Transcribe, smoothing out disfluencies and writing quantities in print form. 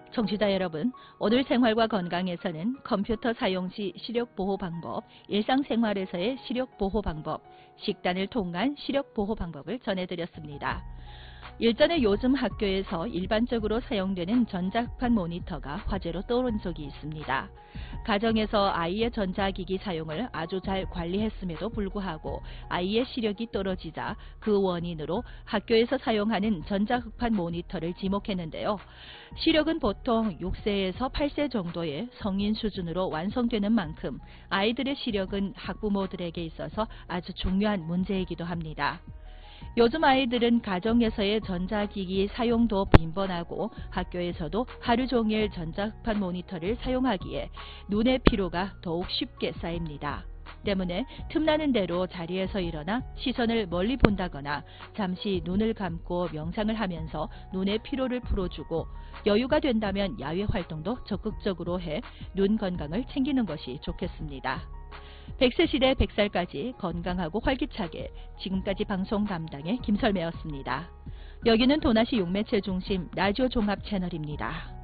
청취자 여러분, 오늘 생활과 건강에서는 컴퓨터 사용 시 시력 보호 방법, 일상생활에서의 시력 보호 방법, 식단을 통한 시력 보호 방법을 전해드렸습니다. 일전에 요즘 학교에서 일반적으로 사용되는 전자흑판 모니터가 화제로 떠오른 적이 있습니다. 가정에서 아이의 전자기기 사용을 아주 잘 관리했음에도 불구하고 아이의 시력이 떨어지자 그 원인으로 학교에서 사용하는 전자흑판 모니터를 지목했는데요. 시력은 보통 6세에서 8세 정도의 성인 수준으로 완성되는 만큼 아이들의 시력은 학부모들에게 있어서 아주 중요한 문제이기도 합니다. 요즘 아이들은 가정에서의 전자기기 사용도 빈번하고 학교에서도 하루 종일 전자흑판 모니터를 사용하기에 눈의 피로가 더욱 쉽게 쌓입니다. 때문에 틈나는 대로 자리에서 일어나 시선을 멀리 본다거나 잠시 눈을 감고 명상을 하면서 눈의 피로를 풀어주고 여유가 된다면 야외 활동도 적극적으로 해 눈 건강을 챙기는 것이 좋겠습니다. 100세 시대 100살까지 건강하고 활기차게, 지금까지 방송 담당의 김설매였습니다. 여기는 도나시 용매체 중심 라디오 종합 채널입니다.